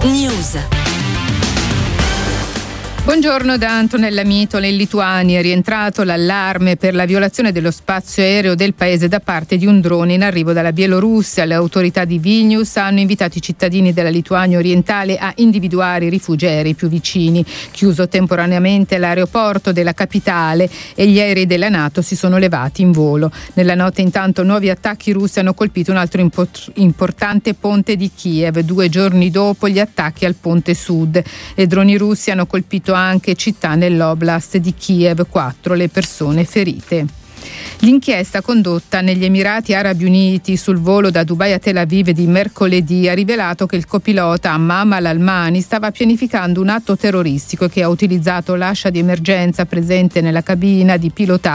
News. Buongiorno da Antonella Mitola. In Lituania è rientrato l'allarme per la violazione dello spazio aereo del paese da parte di un drone in arrivo dalla Bielorussia. Le autorità di Vilnius hanno invitato i cittadini della Lituania orientale a individuare i rifugi aerei più vicini. Chiuso temporaneamente l'aeroporto della capitale e gli aerei della NATO si sono levati in volo. Nella notte intanto nuovi attacchi russi hanno colpito un altro importante ponte di Kiev. 2 giorni dopo gli attacchi al ponte sud. E droni russi hanno colpito anche città nell'oblast di Kiev, 4 le persone ferite. L'inchiesta condotta negli Emirati Arabi Uniti sul volo da Dubai a Tel Aviv di mercoledì ha rivelato che il copilota Hammam al-Almani stava pianificando un atto terroristico che ha utilizzato l'ascia di emergenza presente nella cabina di pilotaggio